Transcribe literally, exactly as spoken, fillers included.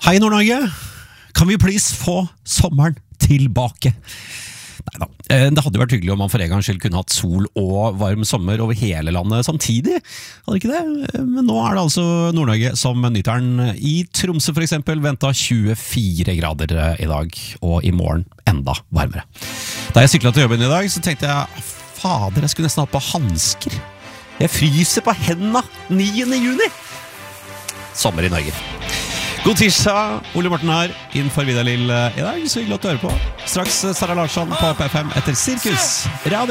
Hei Nord-Norge, kan vi please få sommeren tilbake? Neida, det hadde jo vært hyggelig om man for en gangs skyld kunne hatt sol og varm sommer over hele landet samtidig. Hadde ikke det? Men nå er det altså Nord-Norge som nyter den. I Tromsø for eksempel ventet tjuefire grader i dag, og i morgen enda varmere. Da jeg syklet til jobben i dag, så tenkte jeg, fader, jeg skulle nesten hatt på handsker. Jeg fryser på hendene niende juni. Sommer i Norge. God tirsdag, Ole Morten her, innenfor Vidar Lill i dag, så hyggelig at du hører på. Straks Sara Larsson på P fem etter Sirkus Radio.